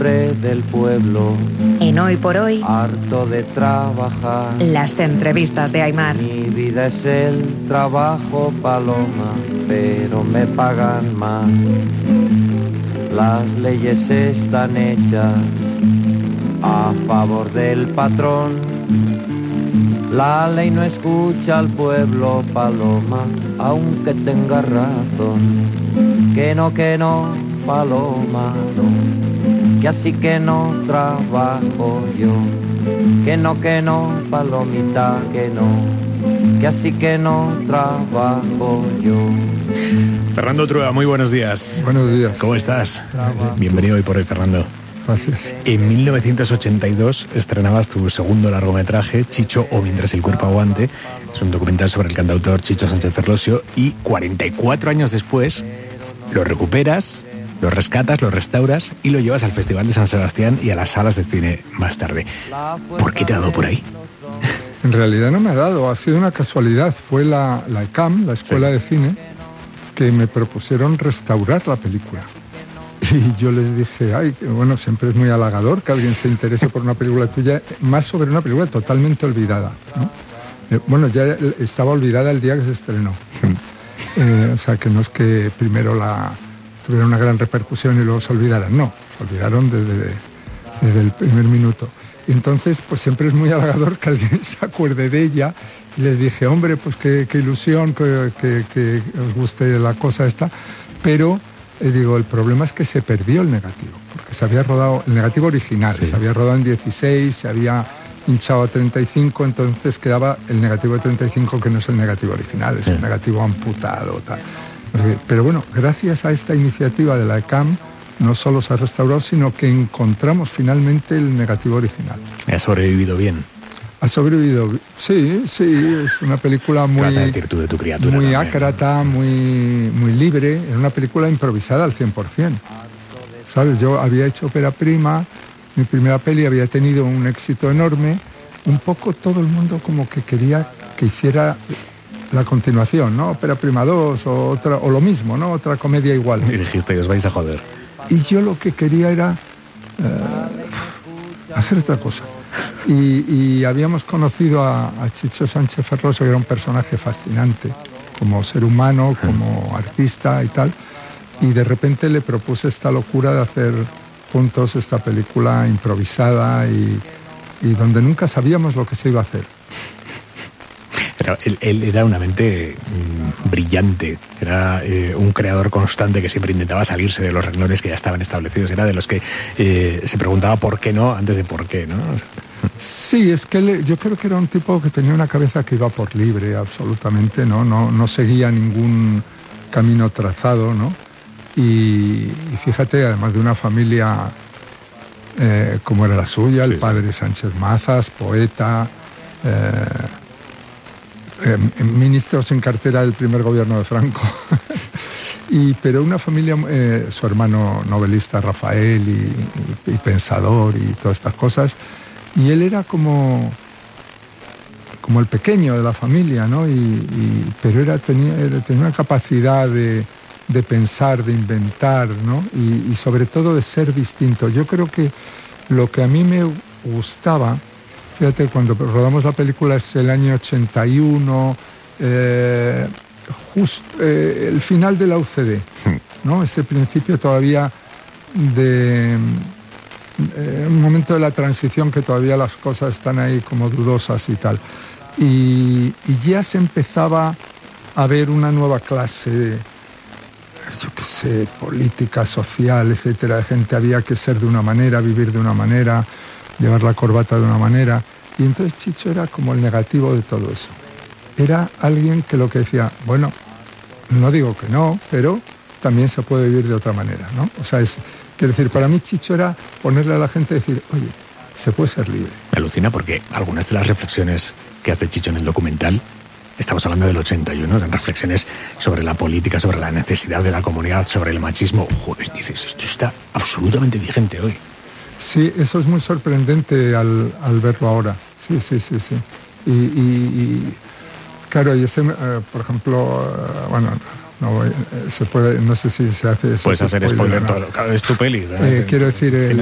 hombre del pueblo. En Hoy por Hoy, Harto de trabajar. las entrevistas de Aimar. Mi vida es el trabajo, Paloma, pero me pagan más. Las leyes están hechas a favor del patrón. La ley no escucha al pueblo, Paloma, aunque tenga razón. Que no, Paloma, no, que así que no trabajo yo. Que no, Palomita, que así que no trabajo yo. Fernando Trueba, muy buenos días. Buenos días. ¿Cómo estás? Bienvenido Hoy por Hoy, Fernando. Gracias. En 1982 estrenabas tu segundo largometraje, Chicho o Mientras el cuerpo aguante. Es un documental sobre el cantautor Chicho Sánchez Ferlosio y 44 años después lo recuperas, lo rescatas, lo restauras y lo llevas al Festival de San Sebastián y a las salas de cine más tarde. ¿Por qué te ha dado por ahí? En realidad no me ha dado, ha sido una casualidad. Fue la ECAM, la Escuela de Cine, que me propusieron restaurar la película. Y yo les dije, bueno, siempre es muy halagador que alguien se interese por una película tuya, más sobre una película totalmente olvidada, ¿no? Bueno, ya estaba olvidada el día que se estrenó. O sea, que no es que primero tuviera una gran repercusión y luego se olvidaran, no, se olvidaron desde el primer minuto. Y entonces, pues siempre es muy halagador que alguien se acuerde de ella. Y les dije, hombre, pues qué ilusión que os guste la cosa esta, pero... digo, el problema es que se perdió el negativo, porque se había rodado, el negativo original, se había rodado en 16, se había hinchado a 35, entonces quedaba el negativo de 35 que no es el negativo original, es el negativo amputado, tal. Pero bueno, gracias a esta iniciativa de la ECAM, no solo se ha restaurado, sino que encontramos finalmente el negativo original. ¿Ha sobrevivido bien? Ha sobrevivido, sí, es una película muy... ¿Qué vas a decir tú de tu criatura? Muy también, ácrata, ¿no? muy libre, era una película improvisada al 100%. ¿Sabes? Yo había hecho ópera prima, mi primera peli había tenido un éxito enorme, un poco todo el mundo como que quería que hiciera la continuación, ¿no? Ópera prima 2 o lo mismo, ¿no? Otra comedia igual. Y dijiste, os vais a joder. Y yo lo que quería era hacer otra cosa. Y habíamos conocido a Chicho Sánchez Ferlosio, que era un personaje fascinante, como ser humano, como artista y tal, y de repente le propuse esta locura de hacer juntos esta película improvisada y donde nunca sabíamos lo que se iba a hacer. Él era una mente brillante, era un creador constante que siempre intentaba salirse de los renglones que ya estaban establecidos, era de los que se preguntaba por qué no antes de por qué, ¿no? Sí, es que yo creo que era un tipo que tenía una cabeza que iba por libre, absolutamente, no seguía ningún camino trazado, ¿no? Y fíjate, además de una familia como era la suya, el padre Sánchez Mazas, poeta, ministro sin cartera del primer gobierno de Franco, pero una familia, su hermano novelista Rafael y pensador y todas estas cosas, y él era como el pequeño de la familia, ¿no? Pero tenía una capacidad de pensar, de inventar, ¿no? Y sobre todo de ser distinto. Yo creo que lo que a mí me gustaba, fíjate, cuando rodamos la película es el año 81, justo el final de la UCD, ¿no? Ese principio todavía de un momento de la transición que todavía las cosas están ahí como dudosas y tal. Y ya se empezaba a ver una nueva clase de, yo qué sé, política, social, etcétera. De gente, había que ser de una manera, vivir de una manera, llevar la corbata de una manera. Y entonces Chicho era como el negativo de todo eso. Era alguien que lo que decía, bueno, no digo que no, pero también se puede vivir de otra manera, ¿no? O sea, quiero decir, para mí Chicho era ponerle a la gente y decir, oye, se puede ser libre. Me alucina porque algunas de las reflexiones que hace Chicho en el documental, estamos hablando del 81, eran reflexiones sobre la política, sobre la necesidad de la comunidad, sobre el machismo. Joder, dices, esto está absolutamente vigente hoy. Sí, eso es muy sorprendente al verlo ahora. Sí. Y claro, y ese, por ejemplo, bueno, no se puede, no sé si se hace eso. Puedes hacer spoiler, ¿no? Todo, es tu peli, ¿no? Quiero decir,